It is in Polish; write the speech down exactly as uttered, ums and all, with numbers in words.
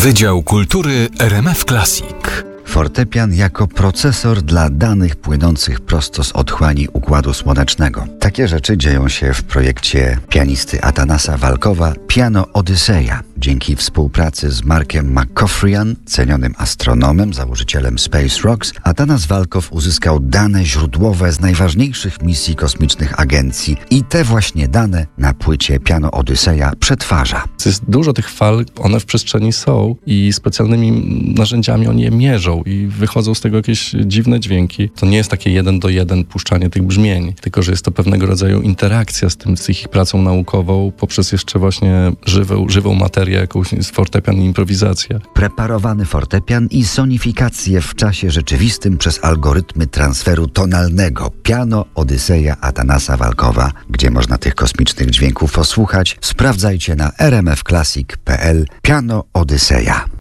Wydział Kultury R M F Classic. Fortepian jako procesor dla danych płynących prosto z otchłani Układu Słonecznego. Takie rzeczy dzieją się w projekcie pianisty Athanasa Walkowa Piano Odyseja. Dzięki współpracy z Markiem McCaffreyan, cenionym astronomem, założycielem Space Rocks, Athanas Walkow uzyskał dane źródłowe z najważniejszych misji kosmicznych agencji i te właśnie dane na płycie Piano Odyseja przetwarza. Jest dużo tych fal, one w przestrzeni są i specjalnymi narzędziami oni je mierzą i wychodzą z tego jakieś dziwne dźwięki. To nie jest takie jeden do jeden puszczanie tych brzmień, tylko że jest to pewnego rodzaju interakcja z tym, z ich pracą naukową poprzez jeszcze właśnie żywą, żywą materię, jakąś z fortepian i improwizację. Preparowany fortepian i sonifikację w czasie rzeczywistym przez algorytmy transferu tonalnego. Piano Odyseja Athanasa Walkowa. Gdzie można tych kosmicznych dźwięków posłuchać? Sprawdzajcie na r m f classic kropka p l. Piano Odyseja.